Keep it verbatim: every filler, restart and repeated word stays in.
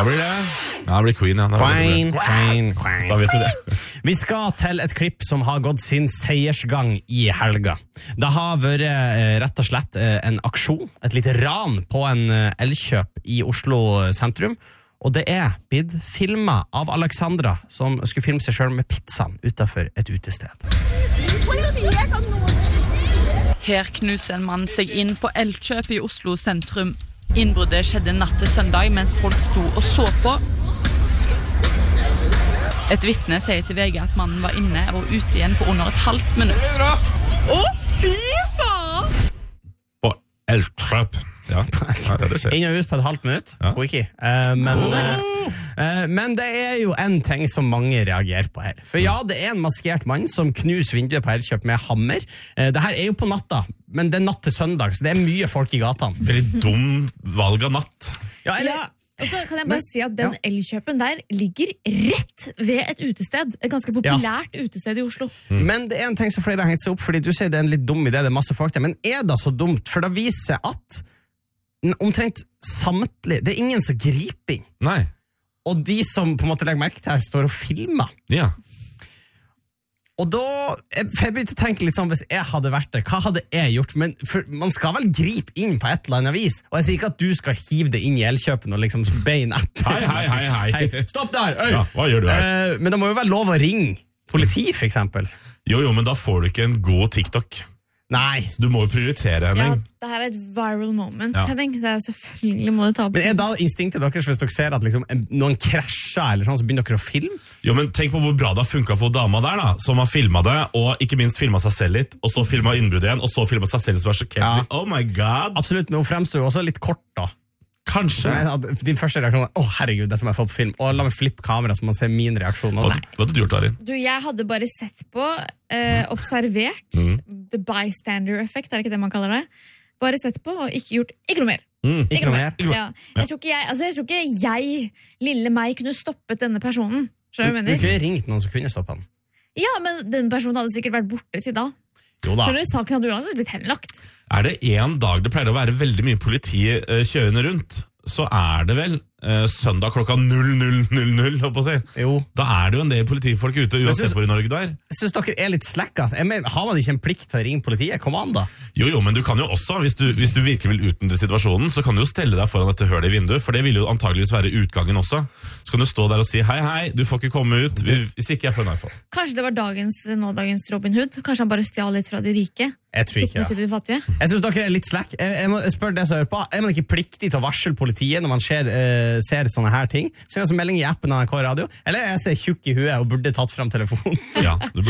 Hva blir det? Ja, det blir Queen, ja. Queen, Queen, Queen. Da vet du det. Vi skal til et klipp som har gått sin seiersgang i helga. Det har vært eh, rett og slett eh, en aksjon, et lite ran på en eh, elkjøp i Oslo sentrum, og det er blitt filmet av Alexandra, som skulle filme seg selv med pizzaen utenfor et utested. Her knuser en mann seg inn på elkjøp i Oslo sentrum. Innbruddet skjedde natt til søndag mens folk sto og så på. Et vitne sier til V G at mannen var inne og ute igjen på under et halvt minutt. Å, fy faen! På elkjøp. Ja, ja det skjer. Inn og ut på et halvt minutt. Ja. Uh, men, uh, men det er jo en ting som mange reagerer på her. For ja, det er en maskert mann som knuser vinduet på elkjøp med hammer. Uh, det her er jo på natta, men det er natt til søndag, så det er mye folk i gatene. Veldig dum valg av natt. Ja, eller... Ja. Og så kan jeg bare men, si at den ja. elkjøpen der ligger rett ved et utested. Et ganske populært ja. utested i Oslo. Mm. Men det er en ting som flere har hengt seg opp, fordi du sier det er en litt dum idé, det er masse folk der, men er det så dumt? For det viser at omtrent samtlig, det er ingen som griper inn. Nei. Og de som på en måte legger merke til her står og filmer. Ja. Og da, for jeg begynte å tenke litt sånn, hvis jeg hadde vært der, hva hadde jeg gjort? Men for, man skal vel gripe inn på et eller annet vis. Og jeg sier ikke at du skal hive det inn i elkjøpen og liksom bein etter. Hei, hei, hei, hei. hei. Stopp der! Øy. Ja, hva gjør du her? Uh, men det må jo være lov å ringe politi, for eksempel. Jo, jo, men da får du ikke en god TikTok. Nei. Du må jo prioritere, Henning. Ja, det her er et viral moment, ja. Henning. Det er selvfølgelig må du ta opp. Men er da instinktet deres hvis dere ser at liksom, noen krasjer eller sånn, så begynner dere å filme? Jo, men tenk på hvor bra det har funket for dama der da, som har filmet det, og ikke minst filmet seg selv litt, og så filmet innbrudd igjen, og så filmet seg selv som var sjokkert. Ja. Oh my god! Absolutt, men hun fremstår jo også litt kort da. Kanskje. Din første reaksjon er, å herregud, dette må jeg få på film. Og la meg flippe kamera så man ser min reaksjon. Hva, hva hadde du gjort, Arin? Du, jeg hadde bare sett på, eh, observert, mm. the bystander effect, er det ikke det man kaller det? Bare sett på og ikke gjort, ikke noe mer. Mm. Ikke, ikke noe mer? mer. Ja. Jeg, tror ikke jeg, altså, jeg tror ikke jeg, lille meg, kunne stoppet denne personen. Skjønner du hva jeg mener? Du kunne ringt noen som kunne stoppe han. Ja, men den personen hadde sikkert vært borte til da. Jo da. Tror du saken hadde uansett blitt henlagt? Er det en dag det pleier å være veldig mye politi uh, kjørende rundt, så er det vel uh, søndag klokka null null null null, håper jeg å si. Jo. Da er det jo en del politifolk ute, uansett synes, hvor i Norge du er. Jeg synes dere er litt slekk, altså. Jeg mener, har man ikke en plikt til å ringe politiet? Kom an da. Jo, jo, men du kan jo også, hvis du, hvis du virkelig vil utnytte situasjonen, så kan du jo stelle deg foran dette hølet i vinduet, for det vil jo antageligvis være utgangen også. Så kan du stå der og si, hei, hei, du får ikke komme ut, hvis ikke jeg får en iPhone. Kanskje det var dagens, nådagens Robin Hood? Kanskje han bare stjal litt fra de rike? Jeg tror ikke, ja. Jeg synes dere er litt slekk. Jeg, jeg må spørre det som hører på. Er man ikke pliktig til å varsle politiet når man ser, uh, ser sånne her ting? Send oss en melding i appen av N R K Radio. Eller jeg ser tjukk i huet og burde tatt frem telefonen. Ja, du burde